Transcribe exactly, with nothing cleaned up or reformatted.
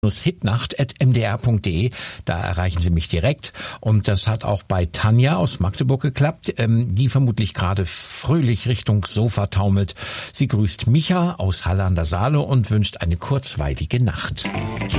hitnacht at m d r punkt d e. Da erreichen Sie mich direkt. Und das hat auch bei Tanja aus Magdeburg geklappt, ähm, die vermutlich gerade fröhlich Richtung Sofa taumelt. Sie grüßt Micha aus Halle an der Saale und wünscht eine kurzweilige Nacht.